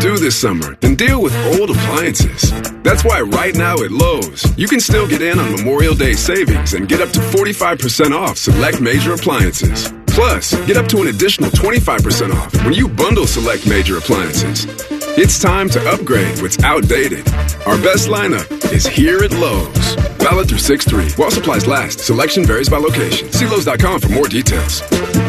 do this summer than deal with old appliances. That's why right now at Lowe's, you can still get in on Memorial Day savings and get up to 45% off select major appliances. Plus, get up to an additional 25% off when you bundle select major appliances. It's time to upgrade what's outdated. Our best lineup is here at Lowe's. Valid through 6/3. While supplies last. Selection varies by location. See Lowe's.com for more details.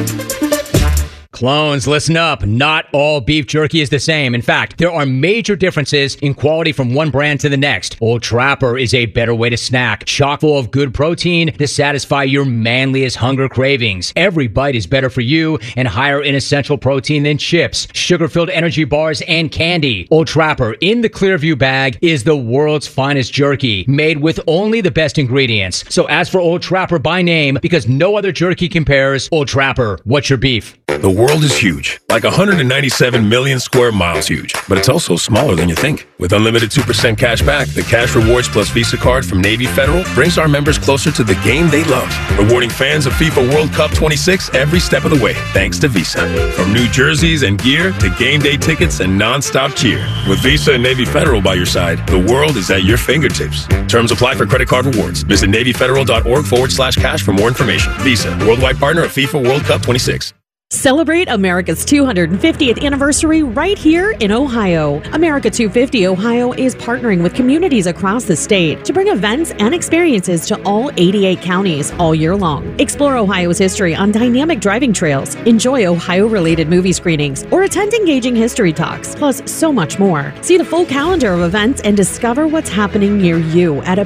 Clones, listen up. Not all beef jerky is the same. In fact, there are major differences in quality from one brand to the next. Old Trapper is a better way to snack, chock full of good protein to satisfy your manliest hunger cravings. Every bite is better for you and higher in essential protein than chips, sugar-filled energy bars, and candy. Old Trapper in the Clearview bag is the world's finest jerky, made with only the best ingredients. So ask for Old Trapper by name because no other jerky compares. Old Trapper, what's your beef? The world is huge, like 197 million square miles huge, but it's also smaller than you think. With unlimited 2% cash back, the Cash Rewards Plus Visa card from Navy Federal brings our members closer to the game they love, rewarding fans of FIFA World Cup 26 every step of the way, thanks to Visa. From new jerseys and gear to game day tickets and non-stop cheer. With Visa and Navy Federal by your side, the world is at your fingertips. Terms apply for credit card rewards. Visit NavyFederal.org/cash for more information. Visa, worldwide partner of FIFA World Cup 26. Celebrate America's 250th anniversary right here in Ohio. America 250 Ohio is partnering with communities across the state to bring events and experiences to all 88 counties all year long. Explore Ohio's history on dynamic driving trails, enjoy Ohio-related movie screenings, or attend engaging history talks, plus so much more. See the full calendar of events and discover what's happening near you at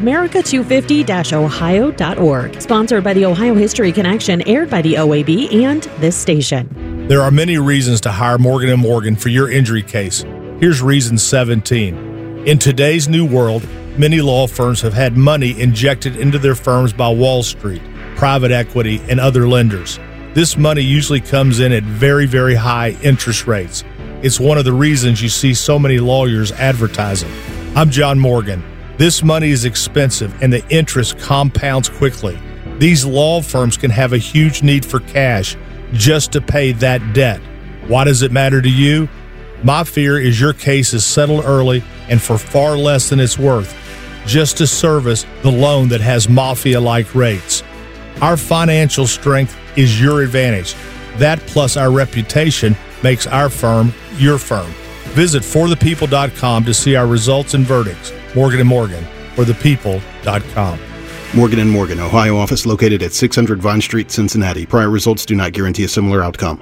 america250-ohio.org. Sponsored by the Ohio History Connection, aired by the OAB and this station. There are many reasons to hire Morgan & Morgan for your injury case. Here's reason 17. In today's new world, many law firms have had money injected into their firms by Wall Street, private equity, and other lenders. This money usually comes in at very, very high interest rates. It's one of the reasons you see so many lawyers advertising. I'm John Morgan. This money is expensive and the interest compounds quickly. These law firms can have a huge need for cash just to pay that debt. Why does it matter to you? My fear is your case is settled early and for far less than it's worth, just to service the loan that has mafia-like rates. Our financial strength is your advantage. That plus our reputation makes our firm your firm. Visit forthepeople.com to see our results and verdicts. Morgan & Morgan, forthepeople.com. Morgan & Morgan, Ohio office located at 600 Vine Street, Cincinnati. Prior results do not guarantee a similar outcome.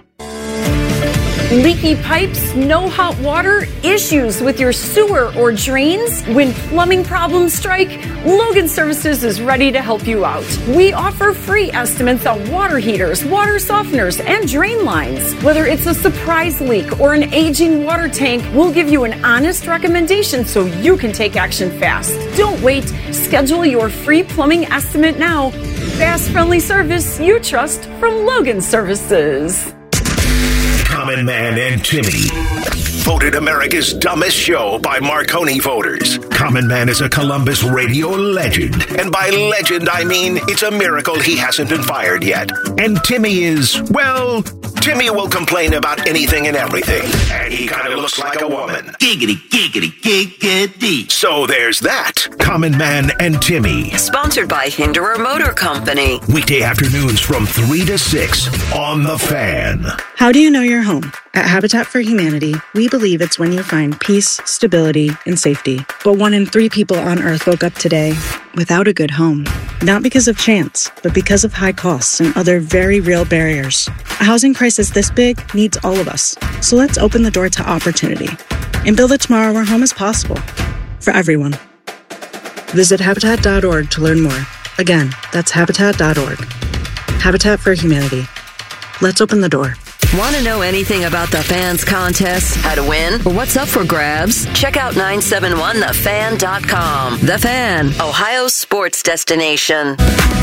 Leaky pipes, no hot water, issues with your sewer or drains? When plumbing problems strike, Logan Services is ready to help you out. We offer free estimates on water heaters, water softeners, and drain lines. Whether it's a surprise leak or an aging water tank, we'll give you an honest recommendation so you can take action fast. Don't wait. Schedule your free plumbing estimate now. Fast, friendly service you trust from Logan Services. Common Man and Timmy. Voted America's dumbest show by Marconi voters. Common Man is a Columbus radio legend. And by legend, I mean it's a miracle he hasn't been fired yet. And Timmy is, well, Timmy will complain about anything and everything. And he kind of looks like a woman. Giggity, giggity, giggity. So there's that. Common Man and Timmy. Sponsored by Hinderer Motor Company. Weekday afternoons from 3 to 6 on The Fan. How do you know your home? At Habitat for Humanity, we believe it's when you find peace, stability, and safety. But 1 in 3 people on Earth woke up today without a good home. Not because of chance, but because of high costs and other very real barriers. A housing crisis this big needs all of us. So let's open the door to opportunity and build a tomorrow where home is possible for everyone. Visit Habitat.org to learn more. Again, that's Habitat.org. Habitat for Humanity. Let's open the door. Want to know anything about the Fan's contest, how to win, or what's up for grabs? Check out 971thefan.com. The Fan, Ohio's sports destination.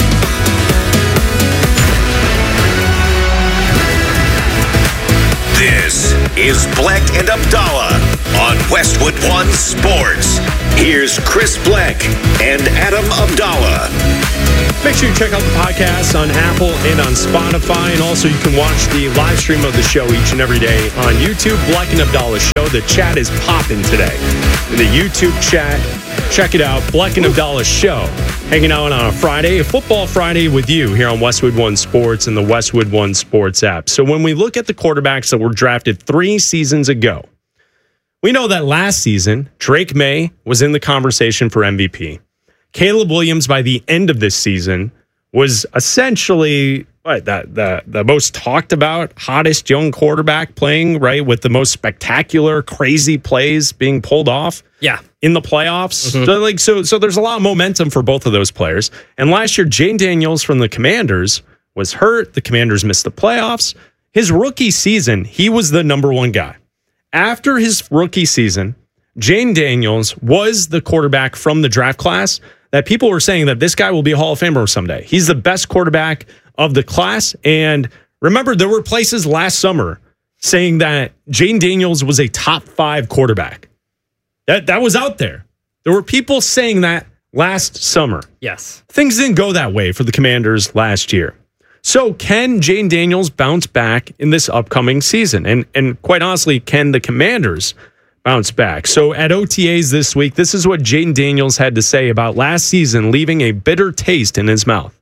This is Bleck and Abdallah on Westwood One Sports. Here's Chris Bleck and Adam Abdallah. Make sure you check out the podcast on Apple and on Spotify. And also you can watch the live stream of the show each and every day on YouTube. Black and Abdallah Show. The chat is popping today. In the YouTube chat, check it out. Black and Abdallah Show. Hanging out on a Friday, a football Friday with you here on Westwood One Sports and the Westwood One Sports app. So when we look at the quarterbacks that were drafted 3 seasons ago, we know that last season, Drake May was in the conversation for MVP. Caleb Williams, by the end of this season, was essentially the most talked about, hottest young quarterback playing, right, with the most spectacular, crazy plays being pulled off. Yeah. In the playoffs. So there's a lot of momentum for both of those players. And last year, Jane Daniels from the Commanders was hurt. The Commanders missed the playoffs. His rookie season, he was the number 1 guy. After his rookie season, Jane Daniels was the quarterback from the draft class that people were saying that this guy will be a Hall of Famer someday. He's the best quarterback of the class. And remember, there were places last summer saying that Jane Daniels was a top 5 quarterback. That was out there. There were people saying that last summer. Yes. Things didn't go that way for the Commanders last year. So can Jane Daniels bounce back in this upcoming season? And quite honestly, can the Commanders bounce back? So at OTAs this week, this is what Jane Daniels had to say about last season, leaving a bitter taste in his mouth.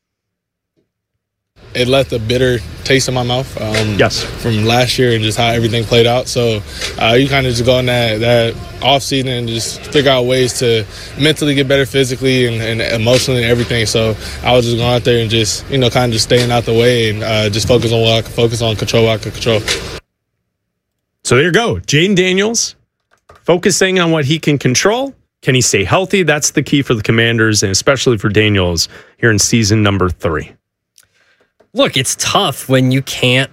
It left a bitter taste in my mouth from last year and just how everything played out. So you kind of just go in that off season and just figure out ways to mentally get better physically and emotionally and everything. So I was just going out there and just, kind of just staying out the way and just focus on what I could focus on, control what I could control. So there you go. Jane Daniels focusing on what he can control. Can he stay healthy? That's the key for the Commanders and especially for Daniels here in season number 3. Look, it's tough when you can't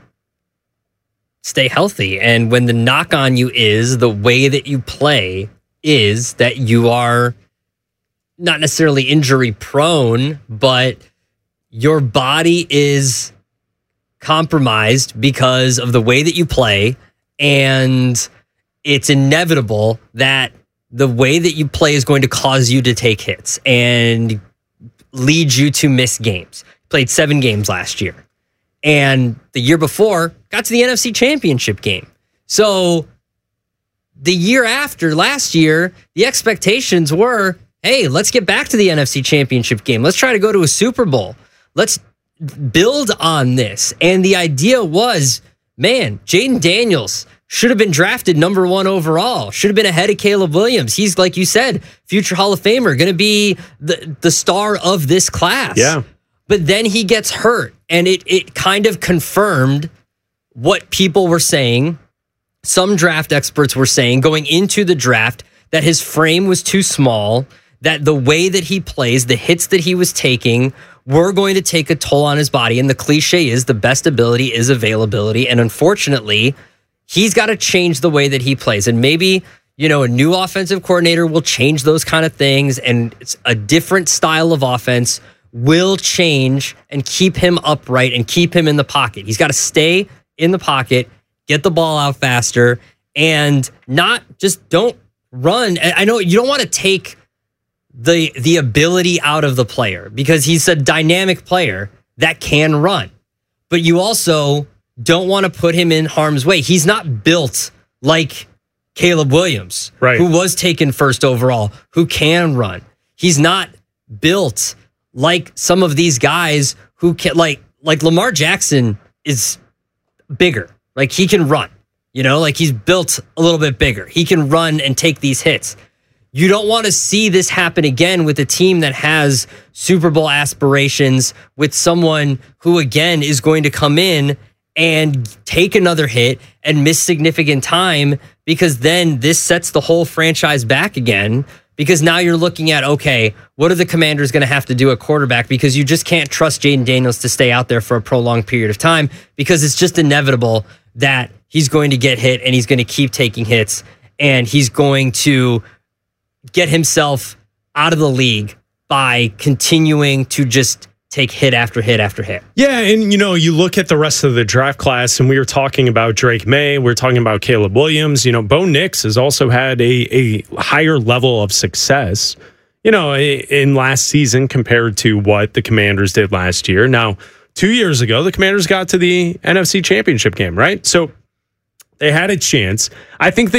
stay healthy. And when the knock on you is the way that you play is that you are not necessarily injury prone, but your body is compromised because of the way that you play. And it's inevitable that the way that you play is going to cause you to take hits and lead you to miss games. Played 7 games last year. And the year before, got to the NFC Championship game. So the year after, last year, the expectations were, hey, let's get back to the NFC Championship game. Let's try to go to a Super Bowl. Let's build on this. And the idea was, man, Jayden Daniels should have been drafted number 1 overall. Should have been ahead of Caleb Williams. He's, like you said, future Hall of Famer, going to be the star of this class. Yeah. But then he gets hurt, and it kind of confirmed what people were saying. Some draft experts were saying going into the draft that his frame was too small, that the way that he plays, the hits that he was taking were going to take a toll on his body. And the cliche is the best ability is availability. And unfortunately, he's got to change the way that he plays. And maybe, a new offensive coordinator will change those kind of things, and it's a different style of offense will change and keep him upright and keep him in the pocket. He's got to stay in the pocket, get the ball out faster, and not just don't run. I know you don't want to take the ability out of the player because he's a dynamic player that can run. But you also don't want to put him in harm's way. He's not built like Caleb Williams, right, who was taken first overall, who can run. He's not built like some of these guys who can, like Lamar Jackson is bigger. Like he can run, like he's built a little bit bigger. He can run and take these hits. You don't want to see this happen again with a team that has Super Bowl aspirations, with someone who, again, is going to come in and take another hit and miss significant time, because then this sets the whole franchise back again. Because now you're looking at, okay, what are the Commanders going to have to do at quarterback? Because you just can't trust Jayden Daniels to stay out there for a prolonged period of time, because it's just inevitable that he's going to get hit and he's going to keep taking hits and he's going to get himself out of the league by continuing to just take hit after hit after hit. Yeah, and you look at the rest of the draft class, and we were talking about Drake May, we were talking about Caleb Williams. Bo Nix has also had a higher level of success. in last season compared to what the Commanders did last year. Now, 2 years ago, the Commanders got to the NFC Championship game, right? So they had a chance. I think